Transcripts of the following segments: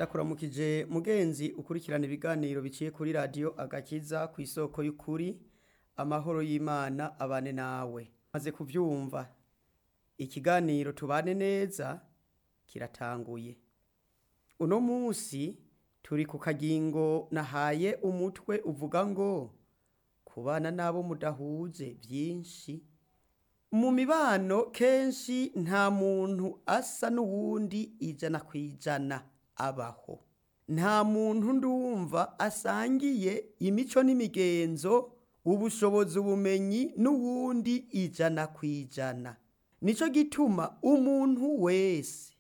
ndakuramukije mugenzi ukurikirana ibiganiro biciye kuri radio agakiza ku isoko y'ukuri amahoro y'Imana abane nawe maze kuvyumva ikiganiro tubane neza kiratanguye uno munsi turi ku kagingo nahaye umutwe uvuga ngo kubana nabo mudahuje byinshi mu mibano kenshi nta muntu asa n'uwundi ijana kwijana abaho nta muntu ndumva asangiye imico n'imigenzo ubushobozi ubumenyi n'uwundi ijana kwijana nico gituma umuntu wese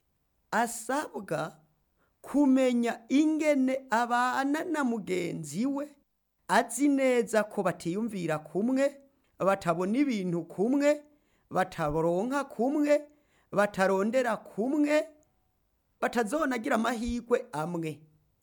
asabwa kumenya ingene abana na mugenzi we azi neza ko batiyumvira kumwe batabona ibintu kumwe bataboronka kumwe batarondera kumwe batazonagira amahirwe amwe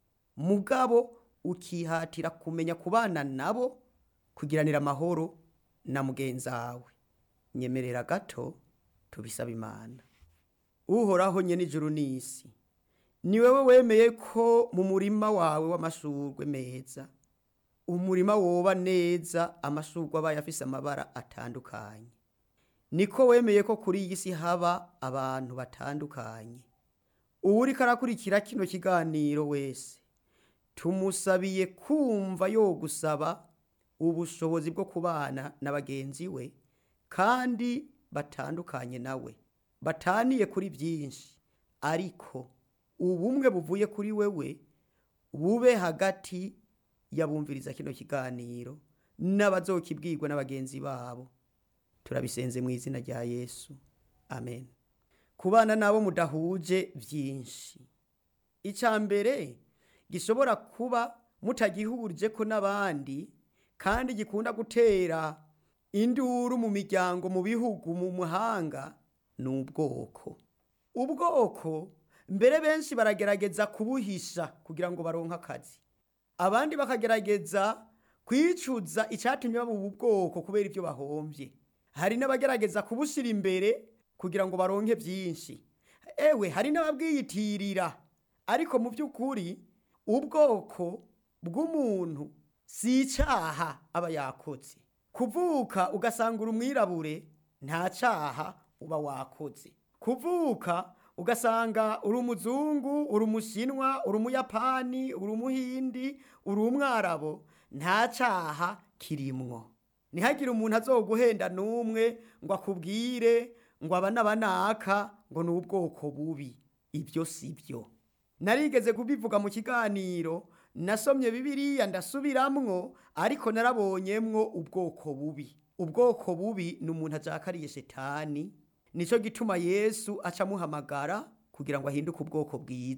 mugabo ukihatira kumenya kubana nabo kugiranira amahoro na mugenzi wawe nyemerera gato tubisaba Imana uhoraho nyene ijuru n'isi ni wewe wemeye ko mu murima wawe w'amashurwe meza umurima woba neza amashurwe aba yafise amabara atandukanye niko wemeye ko kuri iyi si haba abantu batandukanye uri karakurikira kino kiganiro wese tumusabiye kumva yo gusaba ubushobozi bwo kubana na bagenzi we kandi batandukanye nawe bataniye kuri byinshi ariko ubumwe buvuye kuri wewe bube hagati yabumviriza kino kiganiro n'abazokibwirwa n'abagenzi babo turabisenze mu izina rya Yesu amen kubana nabo mudahuje byinshi icambere gishobora kuba mutagihurije ko nabandi kandi gikunda gutera induru mu miryango mu bihugu mu muhanga n'ubwoko mbere benshi baragerageza kubuhisha kugira ngo baronke akazi abandi bakagerageza kwicuza icyatumye baba ubu bwoko kubera ibyo bahomvye hari n'abagerageza kubushira imbere kugira ngo baronke byinshi hari n'ababwiyitirira ariko mu by'ukuri ubwoko bw'umuntu si icaha aba yakoze kuvuka ugasanga uri umwirabure nta caha uba wakoze kuvuka ugasanga uri umuzungu uri umushinwa uri umuyapani uri umuhindi uri umwarabo nta caha kirimwo ntihagire umuntu azoguhenda n'umwe ngo akubwire ngo aba n'abanaka ngo ni ubwoko bubi ibyo si byo narigeze kubivuga mu kiganiro nasomye Bibiliya ndasubiramwo ariko narabonyemwo ubwoko bubi ni umuntu ajakariye Shetani nico gituma Yesu aca muhamagara kugira ngo ahinduke ubwoko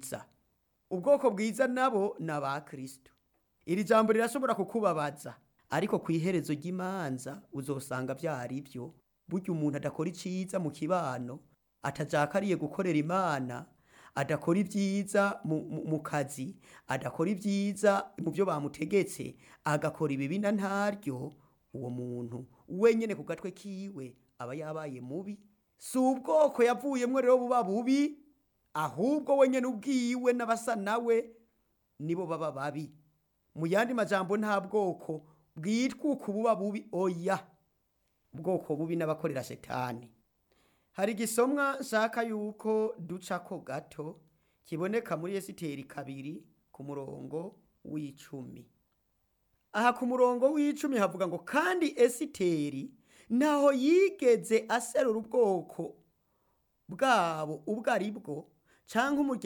bwiza nabo n'aba Kristo iri jambo rirashobora kukubabaza ariko kwiherezo ry'imanza uzosanga byari byo burya umuntu adakora iciza mu kibano atajakariye gukorera Imana adakora ibyiza mu kazi adakora ibyiza mu byo bamutegetse agakora ibibi na ntaryo uwo muntu wenyene ku gatwe kiwe aba yabaye mubi si ubwoko yavuyemwo rero buba bubi ahubwo wenyene ubwiwe n'abasa nawe nibo baba babi mu yandi majambo nta bwoko bwitwa uku buba bubi oya ubwoko bubi n'abakorera Shetani hari igisomwa nshaka yuko ducako gato kiboneka muri Esiteri 2 ku murongo w'10 aha ku murongo w'10 havuga ngo kandi Esiteri naho yigeze aserura ubwoko bwabo ubwo aribwo canke